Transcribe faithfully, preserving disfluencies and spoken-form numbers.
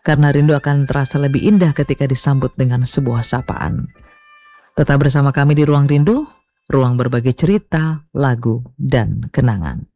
karena rindu akan terasa lebih indah ketika disambut dengan sebuah sapaan. Tetap bersama kami di Ruang Rindu, ruang berbagi cerita, lagu, dan kenangan.